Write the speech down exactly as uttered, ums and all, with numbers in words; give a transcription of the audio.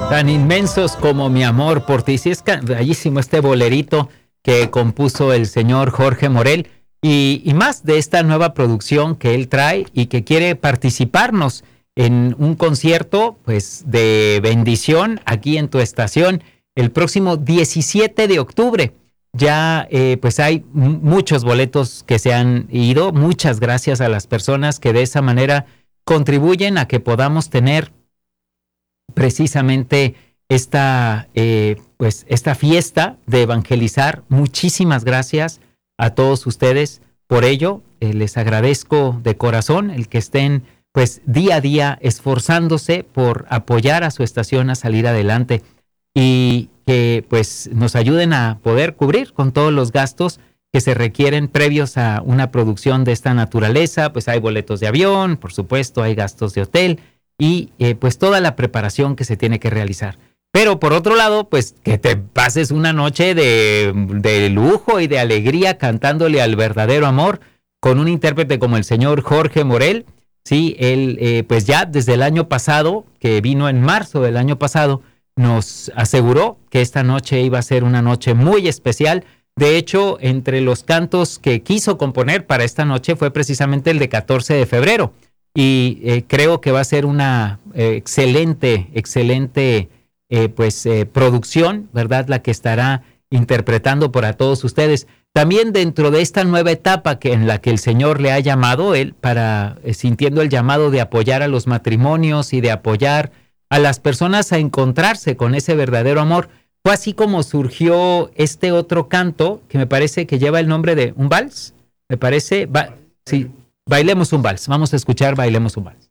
Tan inmensos como mi amor por ti. Sí, es bellísimo este bolerito que compuso el señor Jorge Morel y, y más de esta nueva producción que él trae y que quiere participarnos en un concierto pues de bendición aquí en tu estación el próximo diecisiete de octubre. Ya eh, pues hay m- muchos boletos que se han ido. Muchas gracias a las personas que de esa manera contribuyen a que podamos tener precisamente esta, eh, pues, esta fiesta de evangelizar. Muchísimas gracias a todos ustedes por ello. Eh, les agradezco de corazón el que estén pues día a día esforzándose por apoyar a su estación a salir adelante y que pues nos ayuden a poder cubrir con todos los gastos que se requieren previos a una producción de esta naturaleza. Pues hay boletos de avión, por supuesto, hay gastos de hotel y eh, pues toda la preparación que se tiene que realizar. Pero por otro lado, pues que te pases una noche de, de lujo y de alegría cantándole al verdadero amor con un intérprete como el señor Jorge Morel. Sí, él eh, pues ya desde el año pasado, que vino en marzo del año pasado, nos aseguró que esta noche iba a ser una noche muy especial. De hecho, entre los cantos que quiso componer para esta noche fue precisamente el de catorce de febrero. Y eh, creo que va a ser una eh, excelente, excelente eh, pues eh, producción, ¿verdad? La que estará interpretando para todos ustedes. También dentro de esta nueva etapa que en la que el Señor le ha llamado, él para eh, sintiendo el llamado de apoyar a los matrimonios y de apoyar a las personas a encontrarse con ese verdadero amor. Fue así como surgió este otro canto que me parece que lleva el nombre de un vals. Me parece, va, sí, Bailemos un vals. Vamos a escuchar Bailemos un vals.